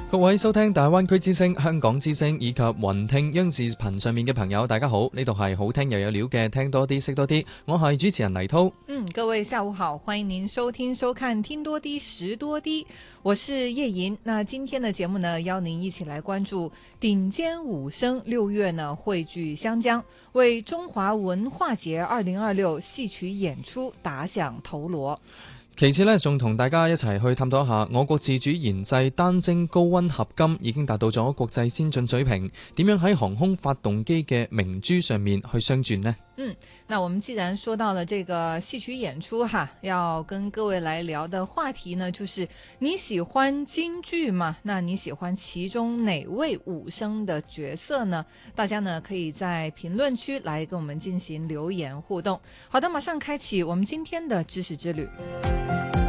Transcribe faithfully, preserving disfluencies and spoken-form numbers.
各位收聽大灣區之聲、香港之聲以及雲聽央視頻上面嘅朋友，大家好，呢度係好聽又有料嘅聽多啲識多啲，我係主持人黎濤。 嗯，各位下午好，歡迎您收聽收看聽多啲識多啲，我是葉瑩。那今天的節目呢，邀您一起來關注頂尖武生六月呢匯聚湘江，為中華文化節二零二六戲曲演出打響頭鑼。 其次呢，仲同大家一齊去探討一下我國自主研製單晶高溫合金已經達到咗國際先進水平，點樣喺航空發動機嘅明珠上面去鑲鑽呢？ 嗯，那我們既然說到了這個戲曲演出哈，要跟各位來聊的話題呢，就是你喜歡京劇嗎？那你喜歡其中哪位武生的角色呢？大家呢可以在評論區來跟我們進行留言互動。好的，馬上開啟我們今天的知識之旅。